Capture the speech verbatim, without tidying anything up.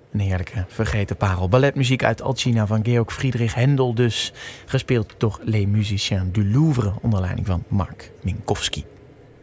Een heerlijke vergeten parel. Balletmuziek uit Alcina van Georg Friedrich Händel dus. Gespeeld door Les Musiciens du Louvre onder leiding van Mark Minkowski.